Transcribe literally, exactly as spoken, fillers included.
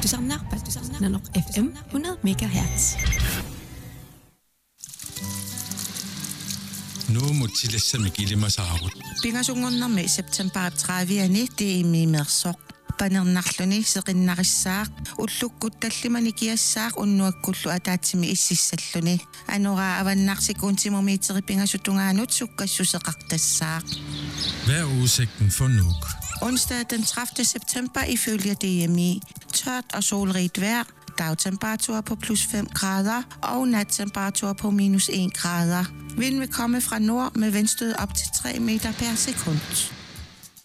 Tusanarpat, Nanok F M hundrede megahertz. Nu mutilassa mikilima saarut. Pingasungunnermi september tredive tiimi mersoq panernerluni seqinnarissaaq ullukkuttallimani kiassaaq unnuakkullu ataatsimi ississalluni anura avannarsikuntimumi pingasuttungaanut sukkassuseqartassaaq. Hvad er udsigten for Nuuk? Onsdag den tredivte september ifølge D M I. Tørt og solrigt vejr. Dagtemperatur på plus fem grader og nattemperatur på minus en grader. Vind vil komme fra nord med vindstød op til tre meter per sekund.